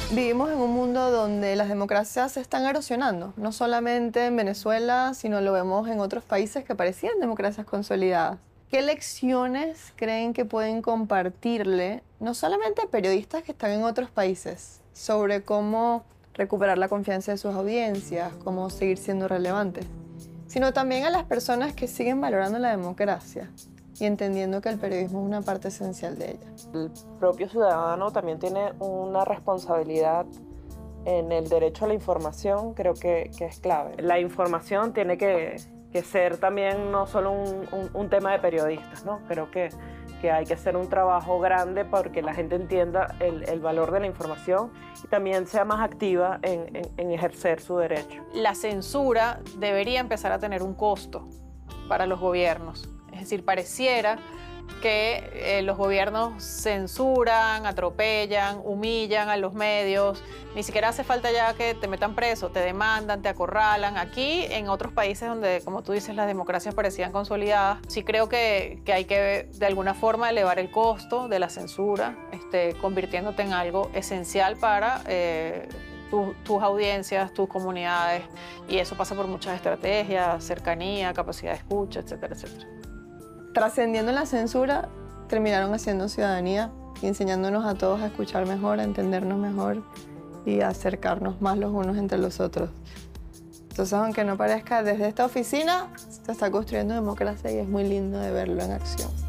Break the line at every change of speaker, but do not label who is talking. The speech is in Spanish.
Vivimos en un mundo donde las democracias se están erosionando, no solamente en Venezuela, sino lo vemos en otros países que parecían democracias consolidadas. ¿Qué lecciones creen que pueden compartirle, no solamente a periodistas que están en otros países, sobre cómo recuperar la confianza de sus audiencias, cómo seguir siendo relevantes, sino también a las personas que siguen valorando la democracia y entendiendo que el periodismo es una parte esencial de ella?
El propio ciudadano también tiene una responsabilidad en el derecho a la información, creo que es clave. La información tiene que ser también no solo un tema de periodistas, ¿no? Creo que hay que hacer un trabajo grande porque la gente entienda el valor de la información y también sea más activa en ejercer su derecho.
La censura debería empezar a tener un costo para los gobiernos. Es decir, pareciera que los gobiernos censuran, atropellan, humillan a los medios. Ni siquiera hace falta ya que te metan preso, te demandan, te acorralan. Aquí, en otros países donde, como tú dices, las democracias parecían consolidadas, sí creo que hay que, de alguna forma, elevar el costo de la censura, convirtiéndote en algo esencial para tus audiencias, tus comunidades. Y eso pasa por muchas estrategias, cercanía, capacidad de escucha, etcétera, etcétera.
Trascendiendo la censura, terminaron haciendo ciudadanía y enseñándonos a todos a escuchar mejor, a entendernos mejor y a acercarnos más los unos entre los otros. Entonces, aunque no parezca, desde esta oficina se está construyendo democracia y es muy lindo de verlo en acción.